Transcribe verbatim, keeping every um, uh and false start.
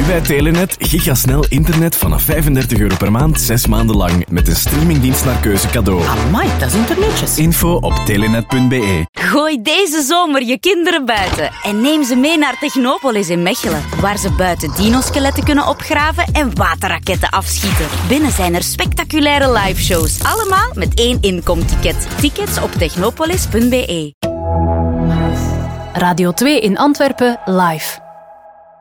bij Telenet gigasnel internet vanaf vijfendertig euro per maand, zes maanden lang. Met een streamingdienst naar keuze cadeau. Amai, dat is internetjes. Info op telenet punt be. Gooi deze zomer je kinderen buiten en neem ze mee naar Technopolis in Mechelen, waar ze buiten dinoskeletten kunnen opgraven en waterraketten afschieten. Binnen zijn er spectaculaire liveshows, allemaal met één inkomticket. Tickets op technopolis punt be. Radio twee in Antwerpen live.